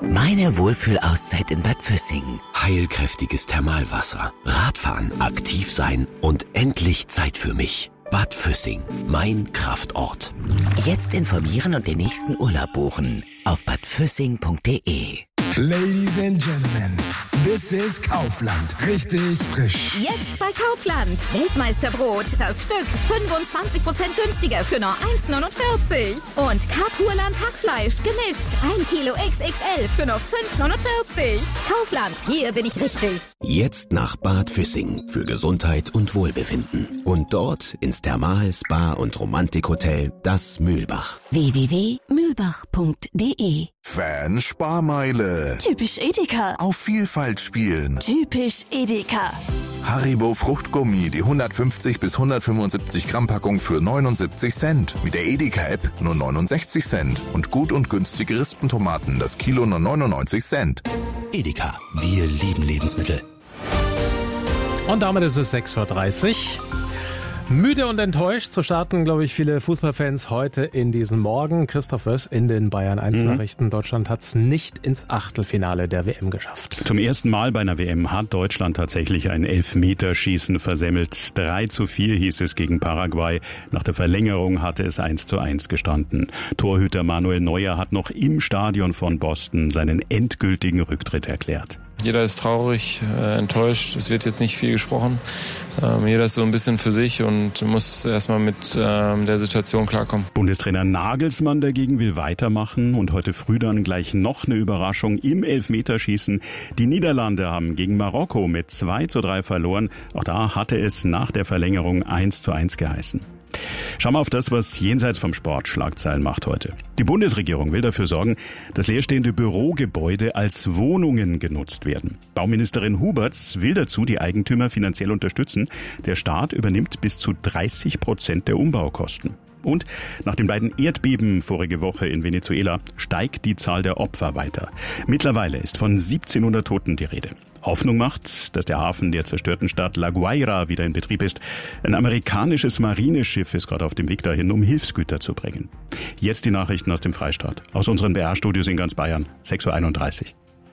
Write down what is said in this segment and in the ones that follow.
Meine Wohlfühlauszeit in Bad Füssing. Heilkräftiges Thermalwasser, Radfahren, aktiv sein und endlich Zeit für mich. Bad Füssing, mein Kraftort. Jetzt informieren und den nächsten Urlaub buchen auf badfüssing.de. Ladies and Gentlemen, this is Kaufland. Richtig frisch. Jetzt bei Kaufland. Weltmeisterbrot, das Stück 25% günstiger für nur 1,49. Und Kapurland Hackfleisch gemischt, 1 Kilo XXL für nur 5,49. Kaufland, hier bin ich richtig. Jetzt nach Bad Füssing für Gesundheit und Wohlbefinden. Und dort ins Thermal-, Spa- und Romantikhotel Das Mühlbach. www.mühlbach.de. Fan-Sparmeile. Typisch Edeka. Auf Vielfalt spielen. Typisch Edeka. Haribo Fruchtgummi, die 150 bis 175 Gramm Packung für 79 Cent. Mit der Edeka-App nur 69 Cent. Und gut und günstige Rispentomaten, das Kilo nur 99 Cent. Edeka, wir lieben Lebensmittel. Und damit ist es 6:30 Uhr. Müde und enttäuscht, so starten, glaube ich, viele Fußballfans heute in diesen Morgen. Christoph Wöss in den Bayern 1 Nachrichten. Deutschland hat es nicht ins Achtelfinale der WM geschafft. Zum ersten Mal bei einer WM hat Deutschland tatsächlich ein Elfmeterschießen versemmelt. 3:4 hieß es gegen Paraguay. Nach der Verlängerung hatte es 1:1 gestanden. Torhüter Manuel Neuer hat noch im Stadion von Boston seinen endgültigen Rücktritt erklärt. Jeder ist traurig, enttäuscht. Es wird jetzt nicht viel gesprochen. Jeder ist so ein bisschen für sich und muss erstmal mit der Situation klarkommen. Bundestrainer Nagelsmann dagegen will weitermachen und heute früh dann gleich noch eine Überraschung im Elfmeterschießen. Die Niederlande haben gegen Marokko mit 2:3 verloren. Auch da hatte es nach der Verlängerung 1:1 geheißen. Schauen wir auf das, was jenseits vom Sport Schlagzeilen macht heute. Die Bundesregierung will dafür sorgen, dass leerstehende Bürogebäude als Wohnungen genutzt werden. Bauministerin Huberts will dazu die Eigentümer finanziell unterstützen. Der Staat übernimmt bis zu 30% der Umbaukosten. Und nach den beiden Erdbeben vorige Woche in Venezuela steigt die Zahl der Opfer weiter. Mittlerweile ist von 1700 Toten die Rede. Hoffnung macht, dass der Hafen der zerstörten Stadt La Guaira wieder in Betrieb ist. Ein amerikanisches Marineschiff ist gerade auf dem Weg dahin, um Hilfsgüter zu bringen. Jetzt die Nachrichten aus dem Freistaat. Aus unseren BR-Studios in ganz Bayern. 6:31 Uhr.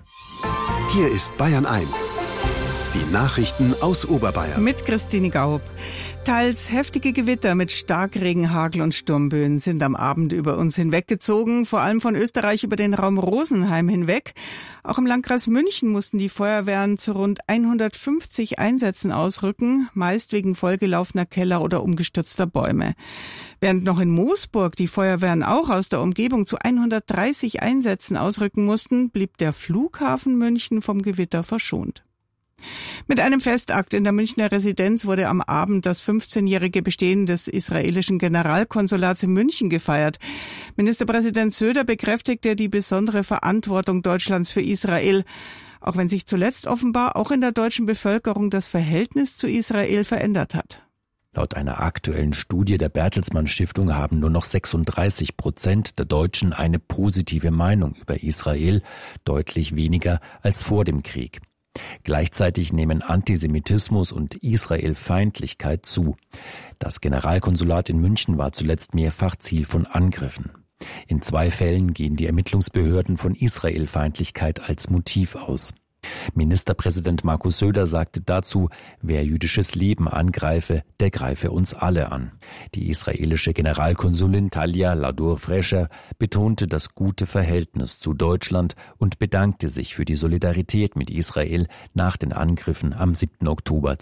Hier ist Bayern 1. Die Nachrichten aus Oberbayern. Mit Christine Gaub. Teils heftige Gewitter mit Starkregen, Hagel und Sturmböen sind am Abend über uns hinweggezogen, vor allem von Österreich über den Raum Rosenheim hinweg. Auch im Landkreis München mussten die Feuerwehren zu rund 150 Einsätzen ausrücken, meist wegen vollgelaufener Keller oder umgestürzter Bäume. Während noch in Moosburg die Feuerwehren auch aus der Umgebung zu 130 Einsätzen ausrücken mussten, blieb der Flughafen München vom Gewitter verschont. Mit einem Festakt in der Münchner Residenz wurde am Abend das 15-jährige Bestehen des israelischen Generalkonsulats in München gefeiert. Ministerpräsident Söder bekräftigte die besondere Verantwortung Deutschlands für Israel, auch wenn sich zuletzt offenbar auch in der deutschen Bevölkerung das Verhältnis zu Israel verändert hat. Laut einer aktuellen Studie der Bertelsmann Stiftung haben nur noch 36% der Deutschen eine positive Meinung über Israel, deutlich weniger als vor dem Krieg. Gleichzeitig nehmen Antisemitismus und Israelfeindlichkeit zu. Das Generalkonsulat in München war zuletzt mehrfach Ziel von Angriffen. In 2 Fällen gehen die Ermittlungsbehörden von Israelfeindlichkeit als Motiv aus. Ministerpräsident Markus Söder sagte dazu, wer jüdisches Leben angreife, der greife uns alle an. Die israelische Generalkonsulin Talia Ladour-Frescher betonte das gute Verhältnis zu Deutschland und bedankte sich für die Solidarität mit Israel nach den Angriffen am 7. Oktober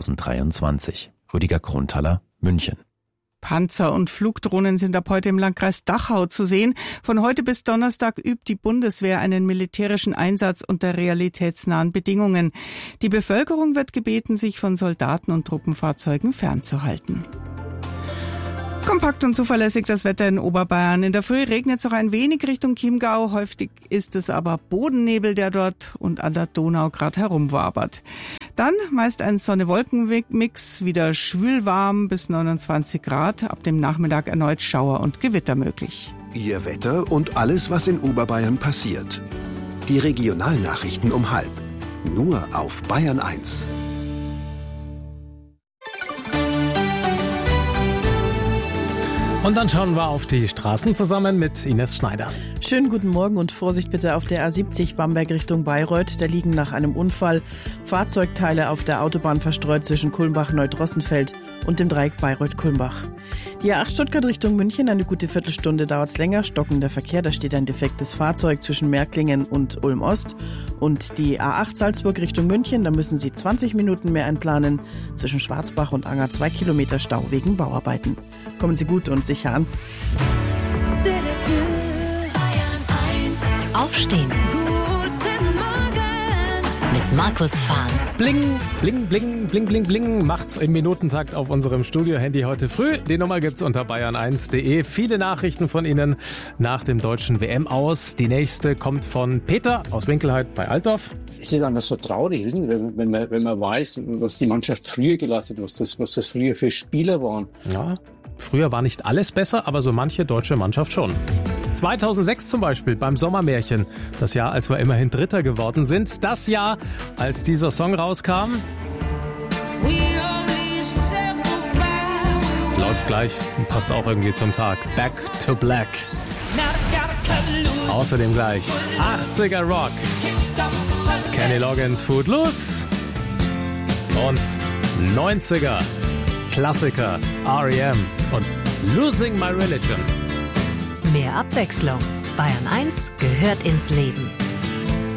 2023. Rüdiger Krontaler, München. Panzer und Flugdrohnen sind ab heute im Landkreis Dachau zu sehen. Von heute bis Donnerstag übt die Bundeswehr einen militärischen Einsatz unter realitätsnahen Bedingungen. Die Bevölkerung wird gebeten, sich von Soldaten und Truppenfahrzeugen fernzuhalten. Kompakt und zuverlässig das Wetter in Oberbayern. In der Früh regnet es noch ein wenig Richtung Chiemgau. Häufig ist es aber Bodennebel, der dort und an der Donau gerade herumwabert. Dann meist ein Sonne-Wolken-Mix, wieder schwülwarm bis 29 Grad. Ab dem Nachmittag erneut Schauer und Gewitter möglich. Ihr Wetter und alles, was in Oberbayern passiert. Die Regionalnachrichten um 12:30. Nur auf Bayern 1. Und dann schauen wir auf die Straßen zusammen mit Ines Schneider. Schönen guten Morgen und Vorsicht bitte auf der A70 Bamberg Richtung Bayreuth. Da liegen nach einem Unfall Fahrzeugteile auf der Autobahn verstreut zwischen Kulmbach-Neudrossenfeld und dem Dreieck Bayreuth-Kulmbach. Die A8 Stuttgart Richtung München, eine gute Viertelstunde dauert's länger. Stockender Verkehr, da steht ein defektes Fahrzeug zwischen Märklingen und Ulm-Ost. Und die A8 Salzburg Richtung München, da müssen Sie 20 Minuten mehr einplanen. Zwischen Schwarzbach und Anger 2 Kilometer Stau wegen Bauarbeiten. Kommen Sie gut und sicher an. Aufstehen. Guten Morgen. Mit Markus Fahn. Bling, bling, bling, bling, bling, bling macht's im Minutentakt auf unserem Studio-Handy heute früh. Die Nummer gibt's unter bayern1.de. Viele Nachrichten von Ihnen nach dem deutschen WM aus. Die nächste kommt von Peter aus Winkelheit bei Altdorf. Es ist einfach so traurig, wenn man weiß, was die Mannschaft früher geleistet hat, was das früher für Spieler waren. Ja, früher war nicht alles besser, aber so manche deutsche Mannschaft schon. 2006 zum Beispiel beim Sommermärchen, das Jahr, als wir immerhin Dritter geworden sind, das Jahr, als dieser Song rauskam. Läuft gleich und passt auch irgendwie zum Tag. Back to Black. Außerdem gleich 80er Rock, Kenny Loggins Footloose und 90er Klassiker R.E.M. und Losing My Religion. Mehr Abwechslung. Bayern 1 gehört ins Leben.